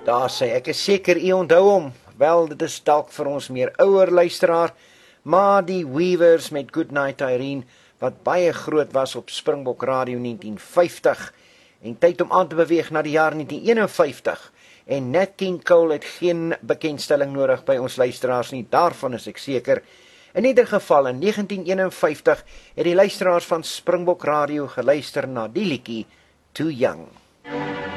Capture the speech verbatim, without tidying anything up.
Daar sê ek is seker u onthou hom. Wel, dit is dalk vir ons meer ouer luisteraar, maar die Weavers met Goodnight Irene, wat baie groot was op Springbok Radio negentien vyftig, en tyd om aan te beweeg na die jaar negentien eenenvyftig, en Nat King Cole het geen bekendstelling nodig by ons luisteraars nie, daarvan is ek seker. In ieder geval, in negentien eenenvyftig het die luisteraars van Springbok Radio geluister na die liedjie Too Young.